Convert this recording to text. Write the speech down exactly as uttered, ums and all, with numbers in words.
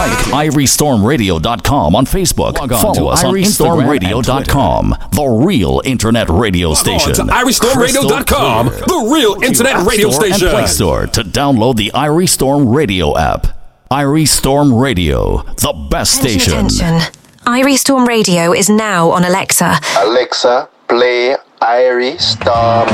Like irie storm radio dot com on Facebook. Log on Follow to us on irie storm radio dot com, the real internet radio station. To irie storm radio dot com, the real internet radio station. And Play Store to download the Irie Storm Radio app. Irie Storm Radio, the best Attention, station. attention. Irie Storm Radio is now on Alexa. Alexa, play Irie Storm.